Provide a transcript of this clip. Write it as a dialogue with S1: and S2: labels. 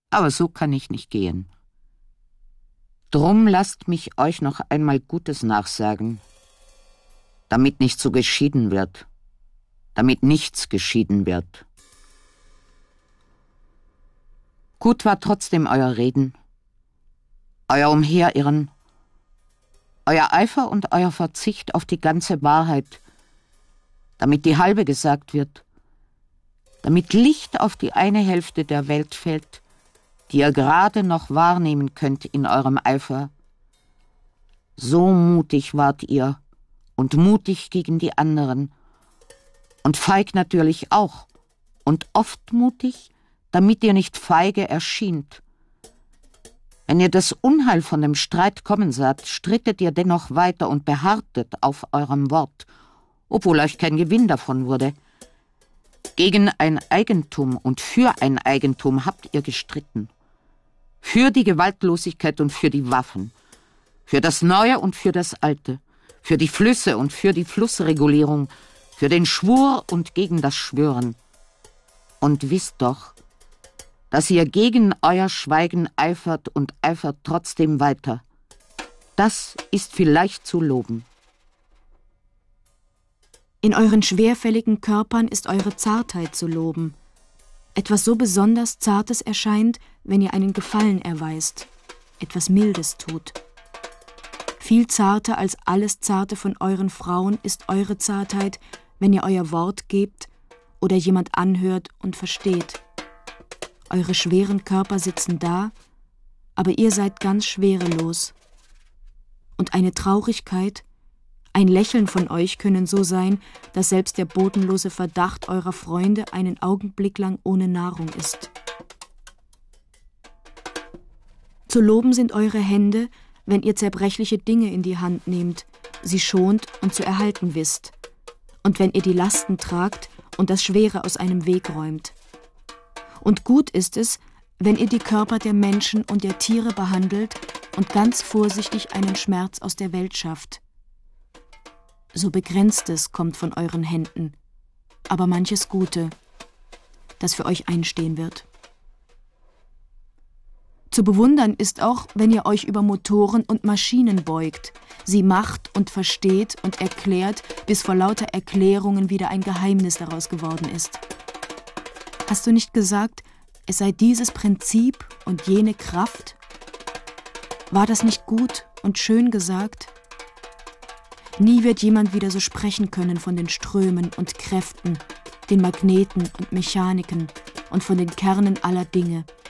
S1: Aber so kann ich nicht gehen. Drum lasst mich euch noch einmal Gutes nachsagen, damit nicht so geschieden wird, damit nichts geschieden wird. Gut war trotzdem euer Reden, euer Umherirren, euer Eifer und euer Verzicht auf die ganze Wahrheit, damit die halbe gesagt wird, damit Licht auf die eine Hälfte der Welt fällt, die ihr gerade noch wahrnehmen könnt in eurem Eifer. So mutig wart ihr und mutig gegen die anderen und feig natürlich auch und oft mutig, damit ihr nicht feige erschient. Wenn ihr das Unheil von dem Streit kommen saht, strittet ihr dennoch weiter und beharrtet auf eurem Wort, obwohl euch kein Gewinn davon wurde. Gegen ein Eigentum und für ein Eigentum habt ihr gestritten. Für die Gewaltlosigkeit und für die Waffen, für das Neue und für das Alte, für die Flüsse und für die Flussregulierung, für den Schwur und gegen das Schwören. Und wisst doch, dass ihr gegen euer Schweigen eifert und eifert trotzdem weiter. Das ist vielleicht zu loben.
S2: In euren schwerfälligen Körpern ist eure Zartheit zu loben. Etwas so besonders Zartes erscheint, wenn ihr einen Gefallen erweist, etwas Mildes tut. Viel zarter als alles Zarte von euren Frauen ist eure Zartheit, wenn ihr euer Wort gebt oder jemand anhört und versteht. Eure schweren Körper sitzen da, aber ihr seid ganz schwerelos. Und eine Traurigkeit, ein Lächeln von euch können so sein, dass selbst der bodenlose Verdacht eurer Freunde einen Augenblick lang ohne Nahrung ist. Zu loben sind eure Hände, wenn ihr zerbrechliche Dinge in die Hand nehmt, sie schont und zu erhalten wisst, und wenn ihr die Lasten tragt und das Schwere aus einem Weg räumt. Und gut ist es, wenn ihr die Körper der Menschen und der Tiere behandelt und ganz vorsichtig einen Schmerz aus der Welt schafft. So Begrenztes kommt von euren Händen, aber manches Gute, das für euch einstehen wird. Zu bewundern ist auch, wenn ihr euch über Motoren und Maschinen beugt, sie macht und versteht und erklärt, bis vor lauter Erklärungen wieder ein Geheimnis daraus geworden ist. Hast du nicht gesagt, es sei dieses Prinzip und jene Kraft? War das nicht gut und schön gesagt? Nie wird jemand wieder so sprechen können von den Strömen und Kräften, den Magneten und Mechaniken und von den Kernen aller Dinge.